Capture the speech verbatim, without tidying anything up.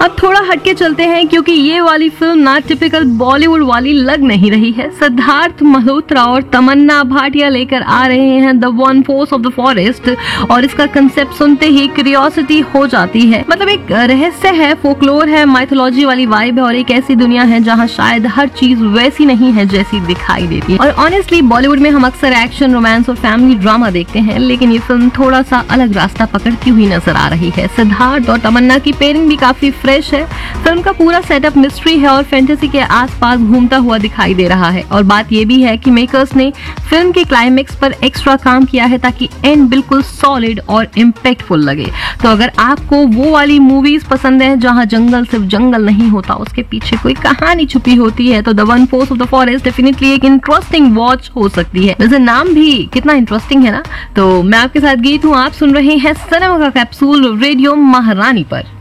अब थोड़ा हटके चलते हैं क्योंकि ये वाली फिल्म ना टिपिकल बॉलीवुड वाली लग नहीं रही है। सिद्धार्थ मल्होत्रा और तमन्ना भाटिया लेकर आ रहे हैं the one force of the forest और इसका कंसेप्ट सुनते ही क्यूरियोसिटी हो जाती है। मतलब एक रहस्य है, फोकलोर है, माइथोलॉजी वाली वाइब है और एक ऐसी दुनिया है जहाँ शायद हर चीज वैसी नहीं है जैसी दिखाई देती है। और ऑनेस्टली बॉलीवुड में हम अक्सर एक्शन, रोमांस और फैमिली ड्रामा देखते हैं, लेकिन ये फिल्म थोड़ा सा अलग रास्ता पकड़ती हुई नजर आ रही है। सिद्धार्थ और तमन्ना की पेयरिंग भी काफी फ्रेश है। फिल्म का पूरा सेटअप मिस्ट्री है और फैंटेसी के आसपास घूमता हुआ दिखाई दे रहा है। और बात ये भी है कि मेकर्स ने फिल्म के क्लाइमेक्स पर एक्स्ट्रा काम किया है ताकि एंड बिल्कुल सॉलिड और इम्पैक्टफुल लगे। तो अगर आपको वो वाली मूवीज पसंद है जहां जंगल सिर्फ जंगल नहीं होता, उसके पीछे कोई कहानी छुपी होती है, तो the one force of the forest definitely एक इंटरेस्टिंग वॉच हो सकती है। वैसे नाम भी कितना इंटरेस्टिंग है ना। तो मैं आपके साथ गीत हूँ, आप सुन रहे हैं सिनेमा का कैप्सूल रेडियो महारानी पर।